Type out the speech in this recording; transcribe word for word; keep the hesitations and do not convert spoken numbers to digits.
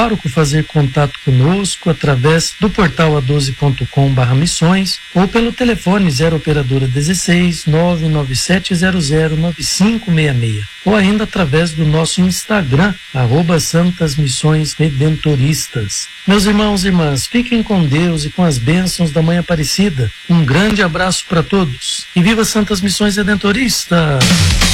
pároco fazer contato conosco através do portal a doze ponto com barra missões ou pelo telefone zero operadora dezesseis, nove nove sete zero zero nove cinco seis seis ou ainda através do nosso Instagram, arroba Santas Missões Redentoristas. Meus irmãos e irmãs, fiquem com Deus e com as bênçãos da Mãe Aparecida. Um grande abraço para todos e viva Santas Missões Redentoristas!